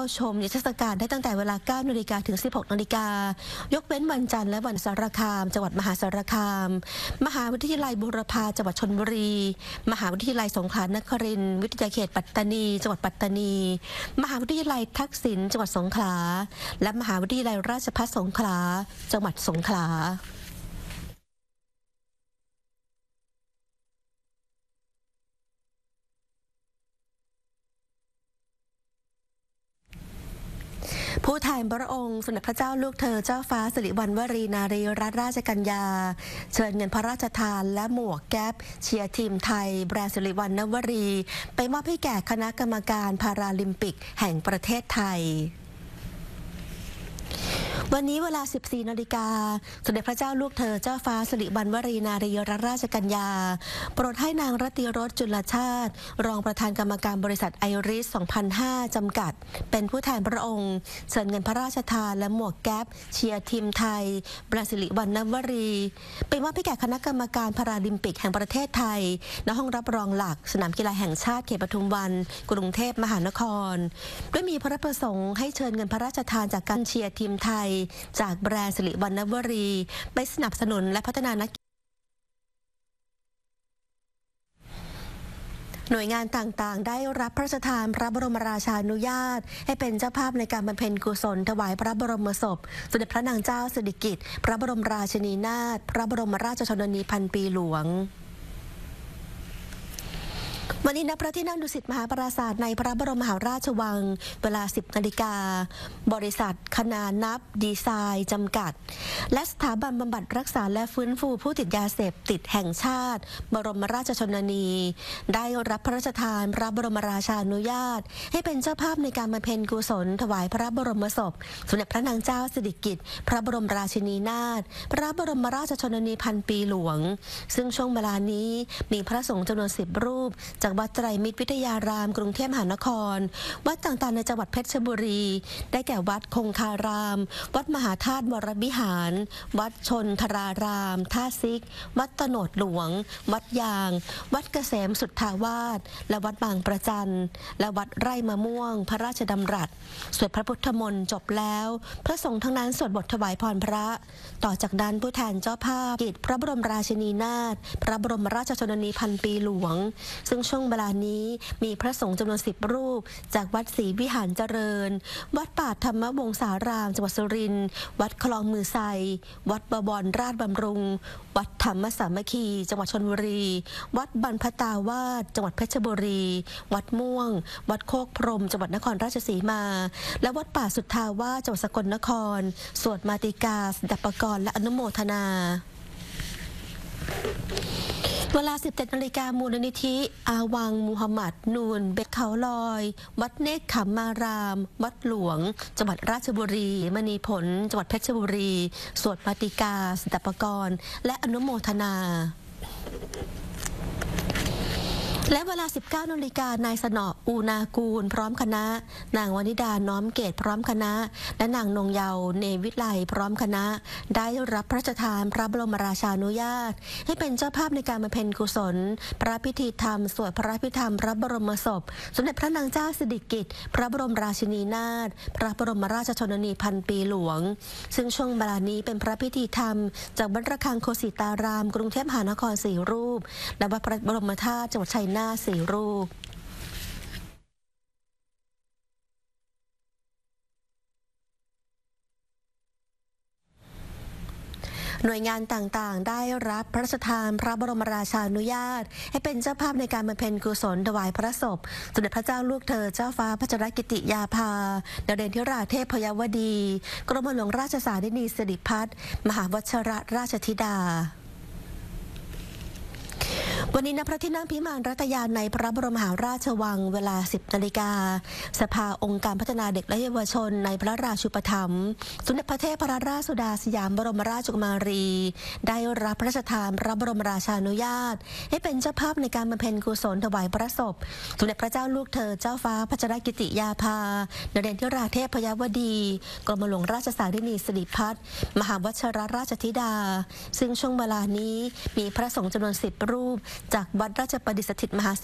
ชมนิทรรศการได้ตั้งแต่เวลา 9 นาฬิกาถึง 16 นาฬิกายกเว้นวันจันทร์และวันสารคามจังหวัดมหาสารคามมหาวิทยาลัยบูรพาจังหวัดชลบุรีมหาวิทยาลัยสงขลานครินทร์วิทยาเขตปัตตานีจังหวัดปัตตานีมหาวิทยาลัยทักษิณจังหวัดสงขลาและมหาวิทยาลัยราชภัฏสงขลาจังหวัดสงขลาผู้แทนพระองค์สมเด็จพระเจ้าลูกเธอเจ้าฟ้าสิริวัณวรีนารีรัตนราชกัญญาเชิญเงินพระราชทานและหมวกแก๊ปเชียร์ทีมไทยแบรนด์สิริวัณณวรีไปมอบให้แก่คณะกรรมการพาราลิมปิกแห่งประเทศไทยวันนี้เวลา 14 นาฬิกาสมเด็จพระเจ้าลูกเธอเจ้าฟ้าสิริวัณวรีนารีรัตนราชกัญญาโปรดให้นางรัตติรสจุลชาติรองประธานกรรมการบริษัทไอริส 2005 จำกัดเป็นผู้แทนพระองค์เชิญเงินพระราชทานและหมวกแก๊ปเชียร์ทีมไทยแบรนด์สิริวัณณวรีไปมอบให้แก่คณะกรรมการพาราลิมปิกแห่งประเทศไทยณห้องรับรองหลักสนามกีฬาแห่งชาติเขตปทุมวันกรุงเทพมหานครด้วยมีพระประสงค์ให้เชิญเงินพระราชทานจากการเชียร์ทีมไทยจากแบรนด์สิริวัณณวรีไปสนับสนุนและพัฒนานักหน่วยงานต่างๆได้รับพระราชทานพระบรมราชานุญาตให้เป็นเจ้าภาพในการบำเพ็ญกุศลถวายพระบรมศพสมเด็จพระนางเจ้าสิริกิติ์พระบรมราชินีนาถพระบรมราชชนนีพันปีหลวงวันนี้ณพระที่นั่งดุสิตมหาปราสาทในพระบรมมหาราชวังเวลา 10 นาฬิกาบริษัทคณานับดีไซน์จำกัดและสถาบันบำบัดรักษาและฟื้นฟูผู้ติดยาเสพติดแห่งชาติบรมราชชนนีได้รับพระราชทานพระบรมราชานุญาตให้เป็นเจ้าภาพในการบำเพ็ญกุศลถวายพระบรมศพสมเด็จพระนางเจ้าสิริกิติ์พระบรมราชินีนาถพระบรมราชชนนีพันปีหลวงซึ่งช่วงเวลานี้มีพระสงฆ์จำนวน 10 รูปจากวัดไตรมิตรวิทยารามกรุงเทพมหานครวัดต่างๆในจังหวัดเพชรบุรีได้แก่วัดคงคารามวัดมหาธาตุวรวิหารวัดชนทรารามท่าซิกวัดตโนดหลวงวัดยางวัดเกษมสุทธาวาสและวัดบางประจันและวัดไร่มะม่วงพระราชดำรัสสวดพระพุทธมนต์จบแล้วพระสงฆ์ทั้งนั้นสวดบทถวายพรพระต่อจากนั้นผู้แทนเจ้าภาพกิจพระบรมราชินีนาถพระบรมราชชนนีพันปีหลวงซึ่งช่วงเวลานี้มีพระสงฆ์จำนวน 10 รูปจากวัดศรีวิหารเจริญวัดป่าธรรมวงศารามจังหวัดสุรินทร์วัดคลองมือไซวัดบวรราชบำรุงวัดธรรมสามัคคีจังหวัดชลบุรีวัดบรรพตาวาสจังหวัดเพชรบุรีวัดม่วงวัดโคกพรหมจังหวัดนครราชสีมาและวัดป่าสุทธาวาสจังหวัดสกลนครสวดมาติกาสดับปกรณ์และอนุโมทนาเวลา 17 นาฬิกามูลนิธิอาวังมูฮัมหมัดนูนเบคเขาลอยวัดเนกขมารามวัดหลวงจังหวัดราชบุรีมณีผลจังหวัดเพชรบุรีสวดมาติกาสดับปกรณ์และอนุโมทนาและเวลา 19 นาฬิกานายสนออูนากูลพร้อมคณะนางวนิดาน้อมเกตพร้อมคณะและนางนงเยาว์เนวิไลพร้อมคณะได้รับพระราชทานพระบรมราชานุญาตให้เป็นเจ้าภาพในการบำเพ็ญกุศลพระพิธีธรรมสวดพระพิธรรมพระบรมศพสมเด็จพระนางเจ้าสิริกิติ์พระบรมราชินีนาถพระบรมราชชนนีพันปีหลวงซึ่งช่วงเวลานี้เป็นพระพิธีธรรมจากวัดระฆังโคสิตารามกรุงเทพมหานคร4 รูปและวัดพระบรมธาตุจังหวัดชัยนาท4 รูปหน่วยงานต่างๆได้รับพระราชทานพระบรมราชานุญาตให้เป็นเจ้าภาพในการบำเพ็ญกุศลถวายพระศพสมเด็จพระเจ้าลูกเธอเจ้าฟ้าพัชรกิติยาภาดาวเด่นธิราเทพพยวดีกรมหลวงราชสารินีสิริพัฒน์มหาวชรราชธิดาวันนี้ณพระที่นั่งพิมานรัตยาในพระบรมมหาราชวังเวลา 10 นาฬิกาสภาองค์การพัฒนาเด็กและเยาวชนในพระราชูปถัมภ์สมเด็จพระเทพรัตนราชสุดาสยามบรมราชกุมารีได้รับพระราชทานพระบรมราชานุญาตให้เป็นเจ้าภาพในการบำเพ็ญกุศลถวายพระศพสมเด็จพระเจ้าลูกเธอเจ้าฟ้าพัชรกิติยาภาดาวเด่นธิราเทพพยวดีกรมหลวงราชสารินีสิริพัฒน์มหาวชรราชธิดาซึ่งช่วงเวลานี้มีพระสงฆ์จำนวน 10 รูปจากวัดราชประดิษฐิตมหาเส